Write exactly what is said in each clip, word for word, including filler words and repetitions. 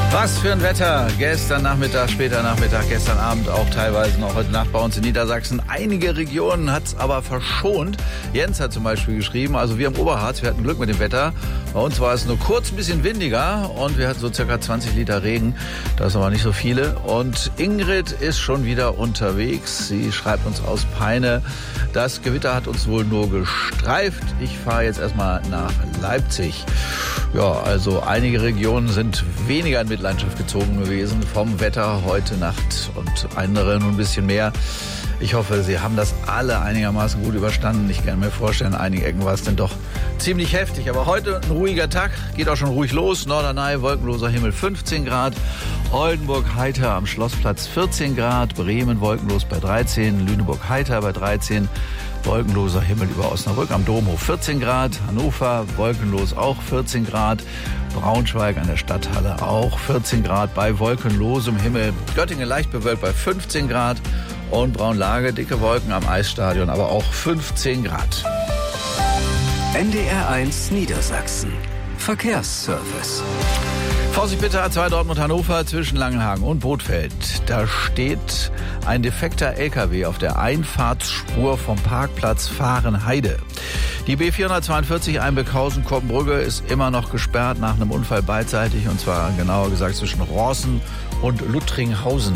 Was für ein Wetter. Gestern Nachmittag, später Nachmittag, gestern Abend, auch teilweise noch heute Nacht bei uns in Niedersachsen. Einige Regionen hat es aber verschont. Jens hat zum Beispiel geschrieben, also wir im Oberharz, wir hatten Glück mit dem Wetter. Bei uns war es nur kurz ein bisschen windiger und wir hatten so circa zwanzig Liter Regen. Das ist aber nicht so viele. Und Ingrid ist schon wieder unterwegs. Sie schreibt uns aus Peine, das Gewitter hat uns wohl nur gestreift. Ich fahre jetzt erstmal nach Leipzig. Ja, also einige Regionen sind weniger in Mitleidenschaft gezogen gewesen vom Wetter heute Nacht und andere nun ein bisschen mehr. Ich hoffe, Sie haben das alle einigermaßen gut überstanden. Ich kann mir vorstellen, in einigen Ecken war es denn doch ziemlich heftig. Aber heute ein ruhiger Tag, geht auch schon ruhig los. Norderney, wolkenloser Himmel fünfzehn Grad. Oldenburg heiter am Schlossplatz vierzehn Grad. Bremen wolkenlos bei dreizehn. Lüneburg heiter bei dreizehn. Wolkenloser Himmel über Osnabrück am Domhof vierzehn Grad. Hannover wolkenlos auch vierzehn Grad. Braunschweig an der Stadthalle auch vierzehn Grad bei wolkenlosem Himmel. Göttingen leicht bewölkt bei fünfzehn Grad. Und Braunlage, dicke Wolken am Eisstadion, aber auch fünfzehn Grad. N D R eins Niedersachsen. Verkehrsservice. Vorsicht bitte, A zwei Dortmund-Hannover zwischen Langenhagen und Bothfeld. Da steht ein defekter L K W auf der Einfahrtsspur vom Parkplatz Fahrenheide. Die B vierhundertzweiundvierzig Einbeckhausen-Koppenbrücke ist immer noch gesperrt nach einem Unfall beidseitig, und zwar genauer gesagt zwischen Rorßen und Luttringhausen.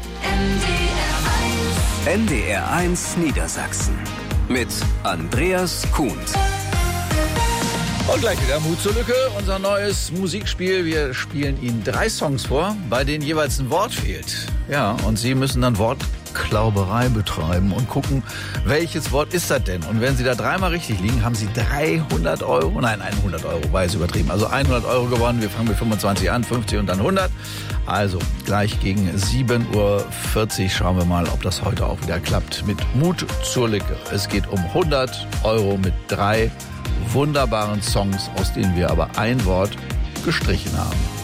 N D R eins Niedersachsen mit Andreas Kuhn. Und gleich wieder Mut zur Lücke, unser neues Musikspiel. Wir spielen Ihnen drei Songs vor, bei denen jeweils ein Wort fehlt. Ja, und Sie müssen dann Wortklauberei betreiben und gucken, welches Wort ist das denn? Und wenn Sie da dreimal richtig liegen, haben Sie dreihundert Euro, nein, hundert Euro, war jetzt übertrieben, also hundert Euro gewonnen. Wir fangen mit fünfundzwanzig an, fünfzig und dann hundert. Also gleich gegen sieben Uhr vierzig schauen wir mal, ob das heute auch wieder klappt mit Mut zur Lücke. Es geht um hundert Euro mit drei wunderbaren Songs, aus denen wir aber ein Wort gestrichen haben.